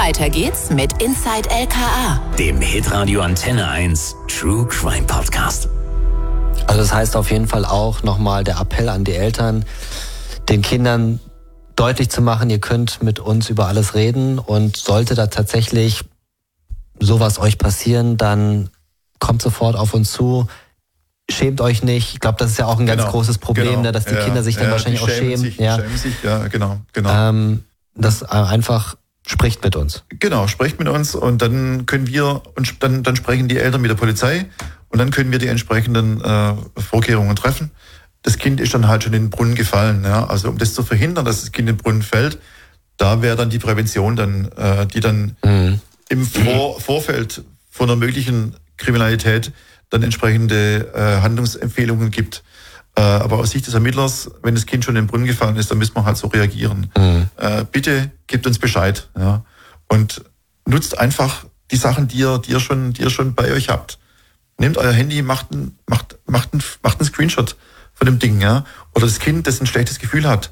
Weiter geht's mit Inside LKA, dem Hitradio Antenne 1 True Crime Podcast. Also das heißt auf jeden Fall auch nochmal der Appell an die Eltern, den Kindern deutlich zu machen, ihr könnt mit uns über alles reden und sollte da tatsächlich sowas euch passieren, dann kommt sofort auf uns zu. Schämt euch nicht. Ich glaube, das ist ja auch ein ganz großes Problem, ne, dass die Kinder sich dann wahrscheinlich auch schämen. Schämen sich, genau. Das einfach spricht mit uns. Genau, spricht mit uns und dann können wir, und dann sprechen die Eltern mit der Polizei und dann können wir die entsprechenden Vorkehrungen treffen. Das Kind ist dann halt schon in den Brunnen gefallen. Ja? Also um das zu verhindern, dass das Kind in den Brunnen fällt, da wäre dann die Prävention dann, die dann im Vorfeld von einer möglichen Kriminalität dann entsprechende Handlungsempfehlungen gibt. Aber aus Sicht des Ermittlers, wenn das Kind schon in den Brunnen gefallen ist, dann müssen wir halt so reagieren. Bitte gebt uns Bescheid, ja, und nutzt einfach die Sachen, die ihr schon bei euch habt. Nehmt euer Handy, macht einen Screenshot von dem Ding, ja, oder das Kind, das ein schlechtes Gefühl hat,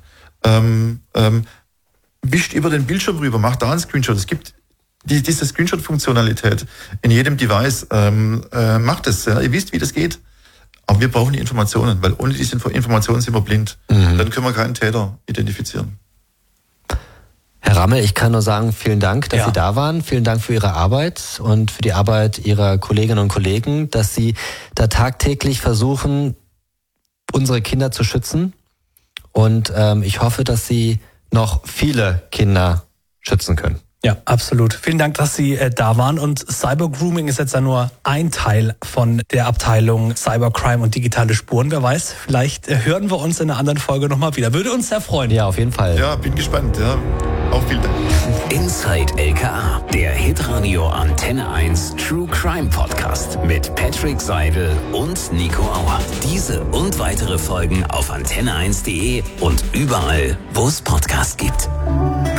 wischt über den Bildschirm rüber, macht da einen Screenshot. Es gibt diese Screenshot-Funktionalität in jedem Device. Macht es, ja. Ihr wisst, wie das geht. Aber wir brauchen die Informationen, weil ohne diese Informationen sind wir blind. Dann können wir keinen Täter identifizieren. Herr Rammel, ich kann nur sagen, vielen Dank, dass Sie da waren. Vielen Dank für Ihre Arbeit und für die Arbeit Ihrer Kolleginnen und Kollegen, dass Sie da tagtäglich versuchen, unsere Kinder zu schützen. Und ich hoffe, dass Sie noch viele Kinder schützen können. Ja, absolut. Vielen Dank, dass Sie da waren. Und Cybergrooming ist jetzt ja nur ein Teil von der Abteilung Cybercrime und digitale Spuren. Wer weiß, vielleicht hören wir uns in einer anderen Folge nochmal wieder. Würde uns sehr freuen. Ja, auf jeden Fall. Ja, bin gespannt. Ja, auch vielen Dank. Inside LKA, der Hitradio Antenne 1 True Crime Podcast mit Patrick Seidel und Nico Auer. Diese und weitere Folgen auf antenne1.de und überall, wo es Podcasts gibt.